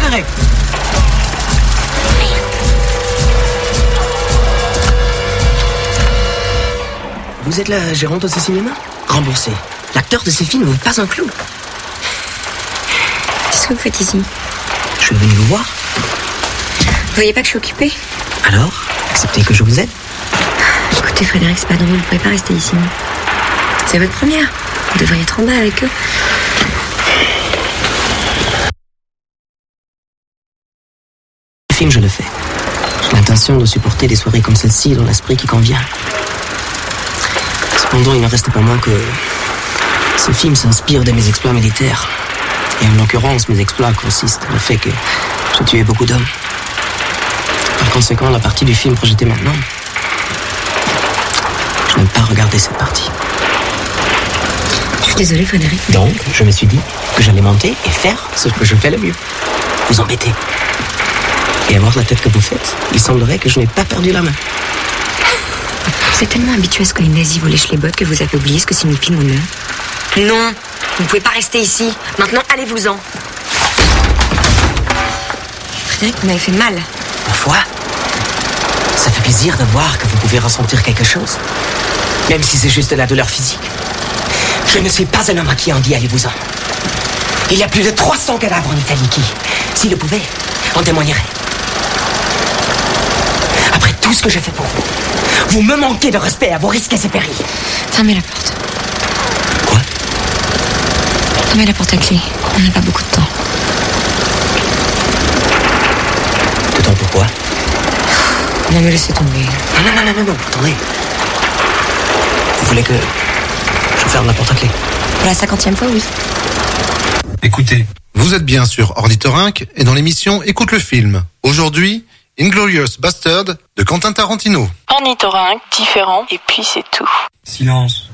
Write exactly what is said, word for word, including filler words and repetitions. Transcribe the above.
arrêt. Vous êtes la gérante de ce cinéma ? Remboursé. L'acteur de ces films ne vaut pas un clou. Qu'est-ce que vous faites ici ? Je suis venu vous voir. Vous voyez pas que je suis occupée ? Alors, acceptez que je vous aide ? Écoutez Frédéric, c'est pas drôle, vous pouvez pas rester ici. C'est votre première. Vous devriez être en bas avec eux. Le film, je le fais. J'ai l'intention de supporter des soirées comme celle-ci dans l'esprit qui convient. Cependant, il ne reste pas moins que ce film s'inspire de mes exploits militaires. Et en l'occurrence, mes exploits consistent dans le fait que j'ai tué beaucoup d'hommes. Par conséquent, la partie du film projetée maintenant, je n'aime pas regarder cette partie. Je suis désolée, Frédéric. Donc, je me suis dit que j'allais monter et faire ce que je fais le mieux. Vous embêter. Et à voir la tête que vous faites, il semblerait que je n'ai pas perdu la main. Vous êtes tellement habitué à ce que les nazis vous lèchent les bottes que vous avez oublié ce que signifie mon nom. Non, vous ne pouvez pas rester ici. Maintenant, allez-vous-en. Frédéric, vous m'avez fait mal. Ma foi, ça fait plaisir de voir que vous pouvez ressentir quelque chose. Même si c'est juste de la douleur physique. Je ne suis pas un homme à qui on dit allez-vous-en. Il y a plus de trois cents cadavres en Italie qui, s'ils le pouvaient, en témoigneraient. Après tout ce que j'ai fait pour vous, vous me manquez de respect à vos risques et ses périls. Fermez la porte. Quoi ? Fermez la porte à clé. On n'a pas beaucoup de temps. De temps pourquoi ? Non, mais laissez tomber. Non, non, non, non, non, non, attendez. Vous voulez que je ferme la porte à clé ? Pour la cinquantième fois, oui. Écoutez, vous êtes bien sur Ornithorynque et dans l'émission Écoute le film. Aujourd'hui, Inglourious Bastard de Quentin Tarantino. Ornithorynque, différent, et puis c'est tout. Silence.